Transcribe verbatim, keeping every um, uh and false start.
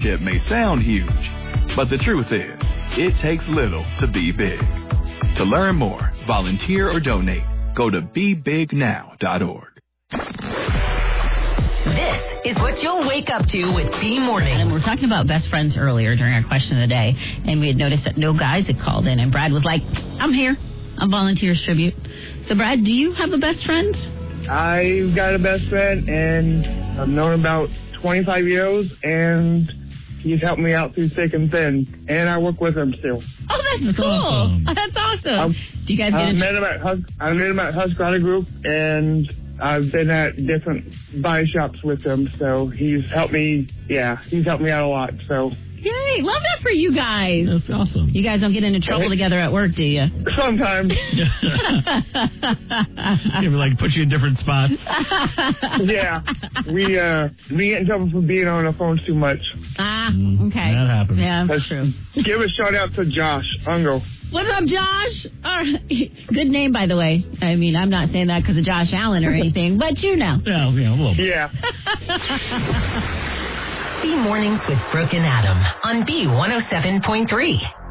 It may sound huge, but the truth is, it takes little to be big. To learn more, volunteer, or donate, go to be big now dot org. This is what you'll wake up to with B Morning. And we were talking about best friends earlier during our question of the day, and we had noticed that no guys had called in, and Brad was like, I'm here. I'm Volunteers Tribute. So, Brad, do you have a best friend? I've got a best friend, and I've known him about twenty-five years, and he's helped me out through thick and thin, and I work with him still. Oh, that's, That's cool. awesome. Oh, that's awesome. Um, do you guys get I a met him at Hus- I met him at Husqvarna Group, and I've been at different body shops with him, so he's helped me, yeah, he's helped me out a lot, so. Yay, love that for you guys. That's awesome. You guys don't get into trouble together at work, do you? Sometimes. Give like put you in different spots. Yeah, we uh, we get in trouble for being on our phones too much. Ah, Mm, okay. that happens. Yeah, that's That's- true. Give a shout out to Josh Ungo. What's up, Josh? All right. Good name, by the way. I mean, I'm not saying that because of Josh Allen or anything, but you know. Yeah, yeah, a little bit. Yeah. B Mornings with Brooke and Adam on B one oh seven point three.